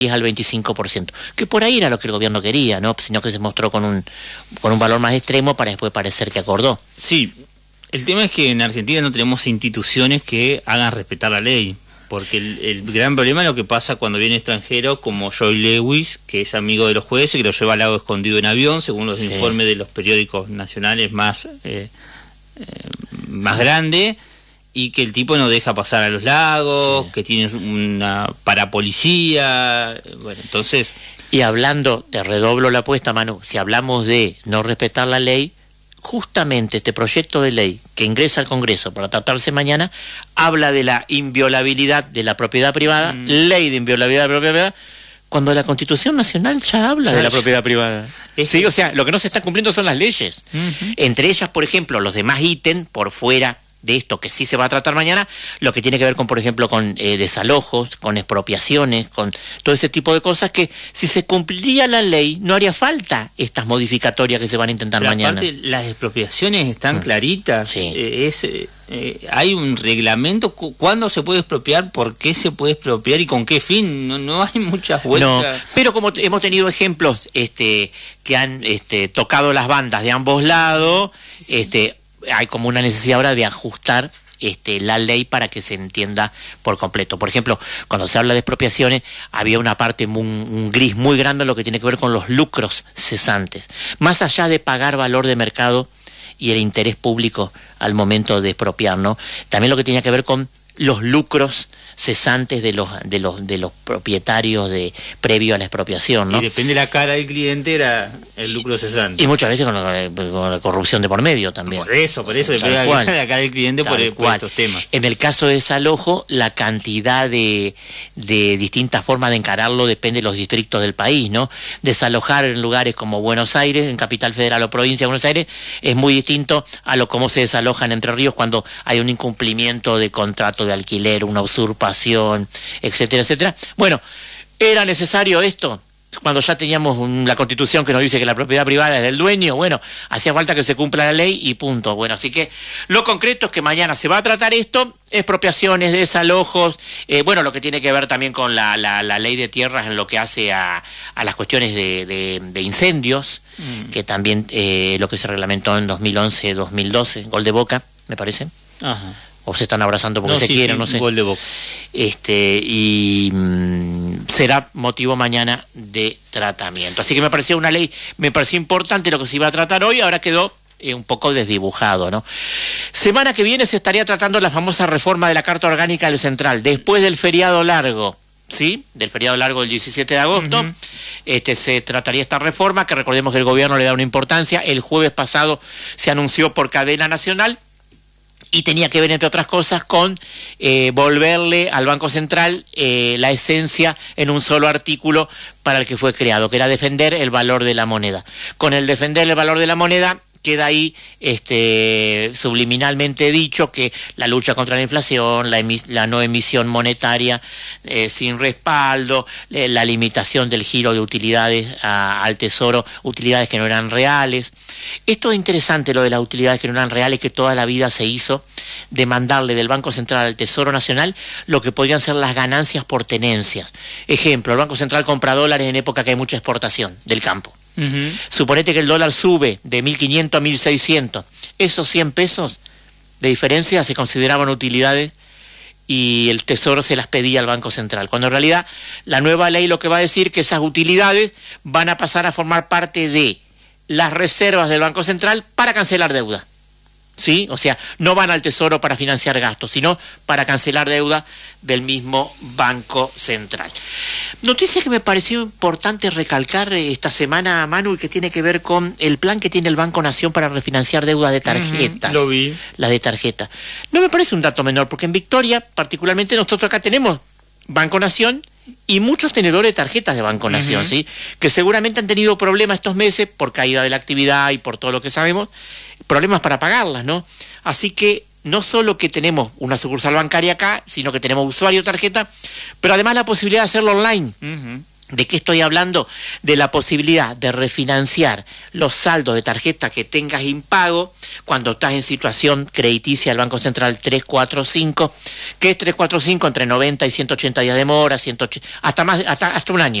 al 25%, que por ahí era lo que el gobierno quería, ¿no? Sino que se mostró con un valor más extremo para después parecer que acordó. Sí, el tema es que en Argentina no tenemos instituciones que hagan respetar la ley, porque el gran problema es lo que pasa cuando viene extranjeros como Joy Lewis, que es amigo de los jueces, que lo lleva al lago escondido en avión, según los informes de los periódicos nacionales más grande, y que el tipo no deja pasar a los lagos, que tiene una parapolicía, bueno, entonces... Y hablando, te redoblo la apuesta, Manu, si hablamos de no respetar la ley, justamente este proyecto de ley que ingresa al Congreso para tratarse mañana, habla de la inviolabilidad de la propiedad privada, ley de inviolabilidad de la propiedad privada, cuando la Constitución Nacional ya habla de la propiedad privada. Sí, o sea, lo que no se está cumpliendo son las leyes. Entre ellas, por ejemplo, los demás ítems por fuera de esto que sí se va a tratar mañana, lo que tiene que ver con, por ejemplo, con desalojos, con expropiaciones, con todo ese tipo de cosas que si se cumpliría la ley no haría falta estas modificatorias que se van a intentar mañana. Aparte, las expropiaciones están claritas, hay un reglamento, cuándo se puede expropiar, por qué se puede expropiar y con qué fin, no hay muchas vueltas. No, pero como hemos tenido ejemplos que han tocado las bandas de ambos lados, hay como una necesidad ahora de ajustar la ley para que se entienda por completo. Por ejemplo, cuando se habla de expropiaciones, había una parte, un gris muy grande en lo que tiene que ver con los lucros cesantes. Más allá de pagar valor de mercado y el interés público al momento de expropiar, ¿no? También lo que tenía que ver con los lucros cesantes de los propietarios previo a la expropiación, ¿no? Y depende de la cara del cliente era el lucro cesante. Y muchas veces con la corrupción de por medio también. Por eso depende de la cara del cliente por estos temas. En el caso de desalojo, la cantidad de distintas formas de encararlo depende de los distritos del país, ¿no? Desalojar en lugares como Buenos Aires, en Capital Federal o provincia de Buenos Aires, es muy distinto a cómo se desaloja en Entre Ríos cuando hay un incumplimiento de contrato de alquiler, una usurpación, etcétera, etcétera. Bueno, ¿era necesario esto? Cuando ya teníamos la Constitución que nos dice que la propiedad privada es del dueño, bueno, hacía falta que se cumpla la ley y punto. Bueno, así que lo concreto es que mañana se va a tratar esto, expropiaciones, desalojos, bueno, lo que tiene que ver también con la ley de tierras en lo que hace a las cuestiones de incendios, que también lo que se reglamentó en 2011-2012, gol de Boca, me parece. Ajá. O se están abrazando porque quieren, no sé. Gol de Boca. Será motivo mañana de tratamiento. Así que me pareció una ley, me pareció importante lo que se iba a tratar hoy, ahora quedó un poco desdibujado, ¿no? Semana que viene se estaría tratando la famosa reforma de la Carta Orgánica del Central, después del feriado largo, ¿sí? Del feriado largo del 17 de agosto, se trataría esta reforma, que recordemos que el gobierno le da una importancia. El jueves pasado se anunció por cadena nacional, y tenía que ver, entre otras cosas, con volverle al Banco Central la esencia en un solo artículo para el que fue creado, que era defender el valor de la moneda. Con el defender el valor de la moneda, queda ahí subliminalmente dicho que la lucha contra la inflación, la no emisión monetaria sin respaldo, la limitación del giro de utilidades al Tesoro, utilidades que no eran reales. Esto es interesante, lo de las utilidades que no eran reales, que toda la vida se hizo de mandarle del Banco Central al Tesoro Nacional lo que podrían ser las ganancias por tenencias. Ejemplo, el Banco Central compra dólares en época que hay mucha exportación del campo. Suponete que el dólar sube de 1.500 a 1.600. Esos 100 pesos de diferencia se consideraban utilidades y el Tesoro se las pedía al Banco Central. Cuando en realidad la nueva ley lo que va a decir que esas utilidades van a pasar a formar parte de las reservas del Banco Central para cancelar deuda. ¿Sí? O sea, no van al Tesoro para financiar gastos, sino para cancelar deuda del mismo Banco Central. Noticia que me pareció importante recalcar esta semana, Manu, y que tiene que ver con el plan que tiene el Banco Nación para refinanciar deudas de tarjetas. Lo vi. Las de tarjeta. No me parece un dato menor, porque en Victoria, particularmente, nosotros acá tenemos Banco Nación y muchos tenedores de tarjetas de Banco Nación, ¿sí? Que seguramente han tenido problemas estos meses por caída de la actividad y por todo lo que sabemos, problemas para pagarlas, ¿no? Así que no solo que tenemos una sucursal bancaria acá, sino que tenemos usuario de tarjeta, pero además la posibilidad de hacerlo online. ¿De qué estoy hablando? De la posibilidad de refinanciar los saldos de tarjeta que tengas impago cuando estás en situación crediticia del Banco Central 345, que es 345 entre 90 y 180 días de mora, hasta un año.